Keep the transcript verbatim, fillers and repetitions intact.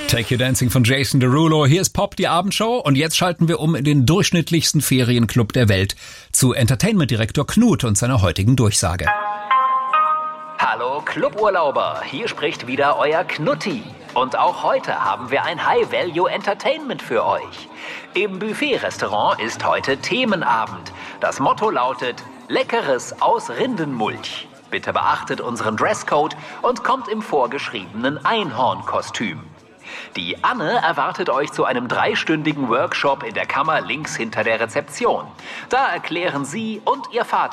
Take Your Dancing von Jason Derulo. Hier ist Pop, die Abendshow. Und jetzt schalten wir um in den durchschnittlichsten Ferienclub der Welt zu Entertainment-Direktor Knut und seiner heutigen Durchsage. Hallo Cluburlauber, hier spricht wieder euer Knutti. Und auch heute haben wir ein High-Value-Entertainment für euch. Im Buffet-Restaurant ist heute Themenabend. Das Motto lautet Leckeres aus Rindenmulch. Bitte beachtet unseren Dresscode und kommt im vorgeschriebenen Einhornkostüm. Die Anne erwartet euch zu einem dreistündigen Workshop in der Kammer links hinter der Rezeption. Da erklären sie und ihr Vater